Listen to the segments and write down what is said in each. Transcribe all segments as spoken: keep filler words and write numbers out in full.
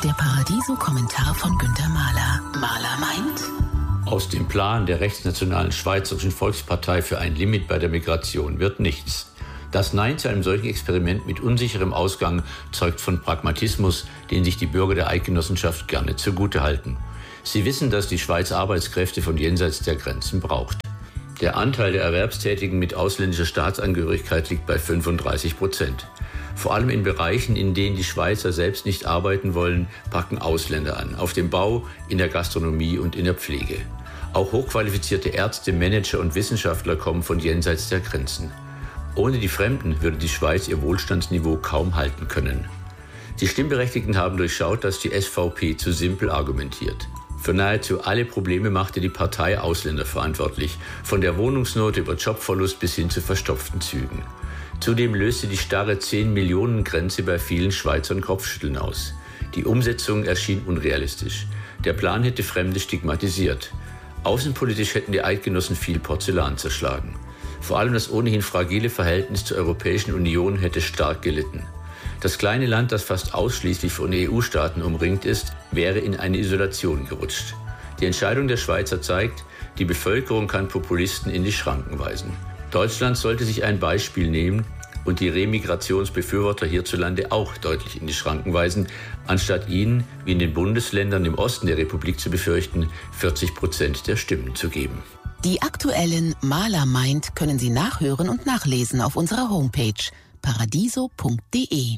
Der Paradiso-Kommentar von Günter Mahler. Mahler meint: Aus dem Plan der rechtsnationalen Schweizerischen Volkspartei für ein Limit bei der Migration wird nichts. Das Nein zu einem solchen Experiment mit unsicherem Ausgang zeugt von Pragmatismus, den sich die Bürger der Eidgenossenschaft gerne zugutehalten. Sie wissen, dass die Schweiz Arbeitskräfte von jenseits der Grenzen braucht. Der Anteil der Erwerbstätigen mit ausländischer Staatsangehörigkeit liegt bei fünfunddreißig Prozent. Vor allem in Bereichen, in denen die Schweizer selbst nicht arbeiten wollen, packen Ausländer an. Auf dem Bau, in der Gastronomie und in der Pflege. Auch hochqualifizierte Ärzte, Manager und Wissenschaftler kommen von jenseits der Grenzen. Ohne die Fremden würde die Schweiz ihr Wohlstandsniveau kaum halten können. Die Stimmberechtigten haben durchschaut, dass die S V P zu simpel argumentiert. Für nahezu alle Probleme machte die Partei Ausländer verantwortlich, von der Wohnungsnot über Jobverlust bis hin zu verstopften Zügen. Zudem löste die starre zehn-Millionen-Grenze bei vielen Schweizern Kopfschütteln aus. Die Umsetzung erschien unrealistisch. Der Plan hätte Fremde stigmatisiert. Außenpolitisch hätten die Eidgenossen viel Porzellan zerschlagen. Vor allem das ohnehin fragile Verhältnis zur Europäischen Union hätte stark gelitten. Das kleine Land, das fast ausschließlich von E U-Staaten umringt ist, wäre in eine Isolation gerutscht. Die Entscheidung der Schweizer zeigt, die Bevölkerung kann Populisten in die Schranken weisen. Deutschland sollte sich ein Beispiel nehmen und die Remigrationsbefürworter hierzulande auch deutlich in die Schranken weisen, anstatt ihnen, wie in den Bundesländern im Osten der Republik zu befürchten, vierzig Prozent der Stimmen zu geben. Die aktuellen Mahler meint können Sie nachhören und nachlesen auf unserer Homepage paradiso punkt de.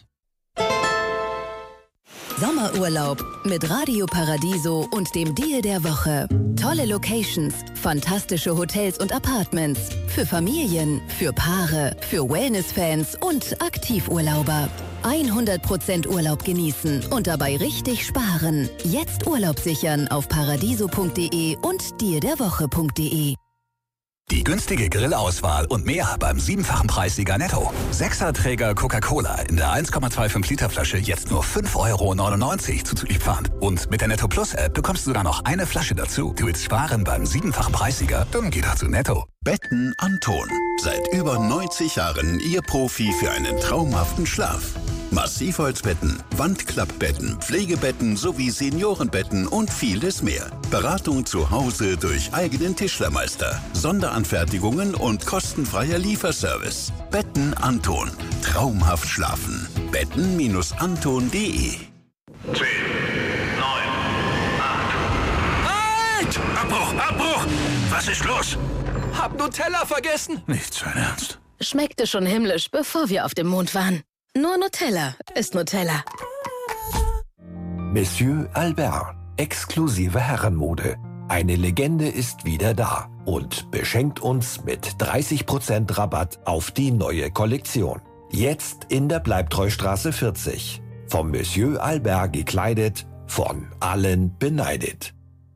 Sommerurlaub mit Radio Paradiso und dem Deal der Woche. Tolle Locations, fantastische Hotels und Apartments. Für Familien, für Paare, für Wellness-Fans und Aktivurlauber. hundert Prozent Urlaub genießen und dabei richtig sparen. Jetzt Urlaub sichern auf paradiso punkt de und deal der woche punkt de. Die günstige Grillauswahl und mehr beim siebenfachen Preissieger Netto. Sechserträger Coca-Cola in der eins Komma fünfundzwanzig Liter Flasche jetzt nur fünf Euro neunundneunzig zuzüglich Pfand. Und mit der Netto Plus App bekommst du sogar noch eine Flasche dazu. Du willst sparen beim siebenfachen Preissieger? Dann geh doch zu Netto. Betten Anton. Seit über neunzig Jahren Ihr Profi für einen traumhaften Schlaf. Massivholzbetten, Wandklappbetten, Pflegebetten sowie Seniorenbetten und vieles mehr. Beratung zu Hause durch eigenen Tischlermeister, Sonderanfertigungen und kostenfreier Lieferservice. Betten Anton. Traumhaft schlafen. betten Anton punkt de. zehn, neun, acht. Halt! Abbruch! Abbruch! Was ist los? Hab Nutella vergessen. Nicht sein Ernst. Schmeckte schon himmlisch, bevor wir auf dem Mond waren. Nur Nutella ist Nutella. Monsieur Albert, exklusive Herrenmode. Eine Legende ist wieder da und beschenkt uns mit dreißig Prozent Rabatt auf die neue Kollektion. Jetzt in der Bleibtreustraße vierzig. Vom Monsieur Albert gekleidet, von allen beneidet.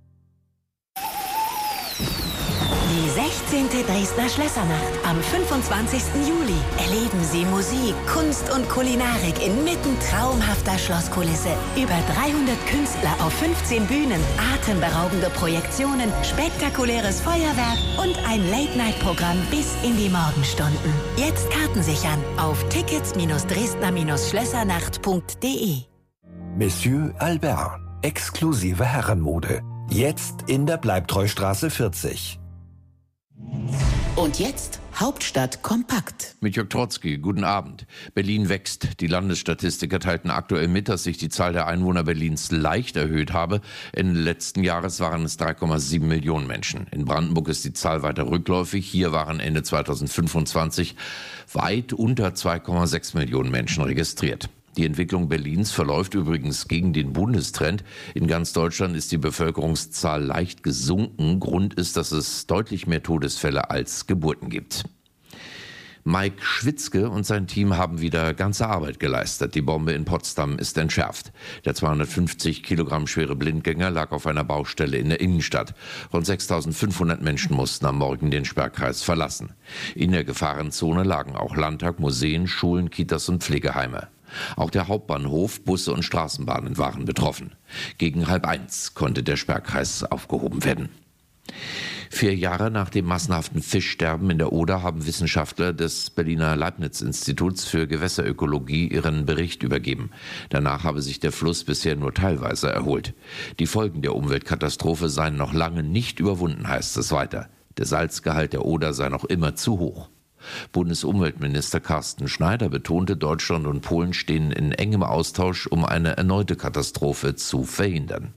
Die sechzehnte Dresdner Schlössernacht am fünfundzwanzigsten Juli. Erleben Sie Musik, Kunst und Kulinarik inmitten traumhafter Schlosskulisse. Über dreihundert Künstler auf fünfzehn Bühnen, atemberaubende Projektionen, spektakuläres Feuerwerk und ein Late-Night-Programm bis in die Morgenstunden. Jetzt Karten sichern auf tickets dresdner schlössernacht punkt de. Monsieur Albert, exklusive Herrenmode. Jetzt in der Bleibtreustraße vierzig. Und jetzt Hauptstadt kompakt. Mit Jörg Trotzki, guten Abend. Berlin wächst. Die Landesstatistiker teilten aktuell mit, dass sich die Zahl der Einwohner Berlins leicht erhöht habe. Ende letzten Jahres waren es drei Komma sieben Millionen Menschen. In Brandenburg ist die Zahl weiter rückläufig. Hier waren Ende zweitausendfünfundzwanzig weit unter zwei Komma sechs Millionen Menschen registriert. Die Entwicklung Berlins verläuft übrigens gegen den Bundestrend. In ganz Deutschland ist die Bevölkerungszahl leicht gesunken. Grund ist, dass es deutlich mehr Todesfälle als Geburten gibt. Mike Schwitzke und sein Team haben wieder ganze Arbeit geleistet. Die Bombe in Potsdam ist entschärft. Der zweihundertfünfzig Kilogramm schwere Blindgänger lag auf einer Baustelle in der Innenstadt. Rund sechstausendfünfhundert Menschen mussten am Morgen den Sperrkreis verlassen. In der Gefahrenzone lagen auch Landtag, Museen, Schulen, Kitas und Pflegeheime. Auch der Hauptbahnhof, Busse und Straßenbahnen waren betroffen. Gegen halb eins konnte der Sperrkreis aufgehoben werden. Vier Jahre nach dem massenhaften Fischsterben in der Oder haben Wissenschaftler des Berliner Leibniz-Instituts für Gewässerökologie ihren Bericht übergeben. Danach habe sich der Fluss bisher nur teilweise erholt. Die Folgen der Umweltkatastrophe seien noch lange nicht überwunden, heißt es weiter. Der Salzgehalt der Oder sei noch immer zu hoch. Bundesumweltminister Carsten Schneider betonte, Deutschland und Polen stehen in engem Austausch, um eine erneute Katastrophe zu verhindern.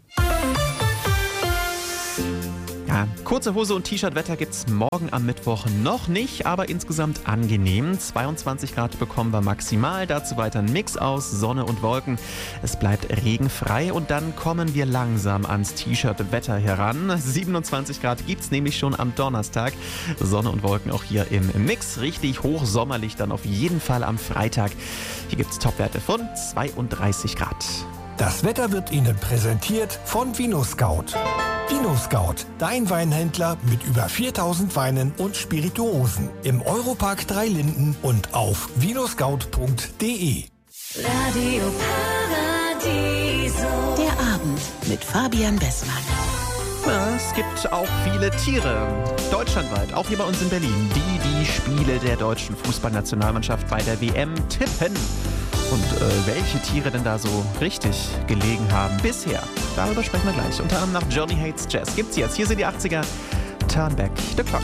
Ja, kurze Hose und T-Shirt-Wetter gibt's morgen am Mittwoch noch nicht, aber insgesamt angenehm. zweiundzwanzig Grad bekommen wir maximal, dazu weiter ein Mix aus Sonne und Wolken. Es bleibt regenfrei und dann kommen wir langsam ans T-Shirt-Wetter heran. siebenundzwanzig Grad gibt's nämlich schon am Donnerstag. Sonne und Wolken auch hier im Mix. Richtig hochsommerlich dann auf jeden Fall am Freitag. Hier gibt's Topwerte von zweiunddreißig Grad. Das Wetter wird Ihnen präsentiert von VinoScout. VinoScout, dein Weinhändler mit über viertausend Weinen und Spirituosen. Im Europark Dreilinden und auf vinoscout punkt de. Radio Paradiso. Der Abend mit Fabian Bessmann. Es gibt auch viele Tiere, deutschlandweit, auch hier bei uns in Berlin, die die Spiele der deutschen Fußballnationalmannschaft bei der W M tippen. Und äh, welche Tiere denn da so richtig gelegen haben bisher, darüber sprechen wir gleich. Unter anderem nach Johnny Hates Jazz gibt's jetzt. Hier sind die achtziger, Turn Back the Clock.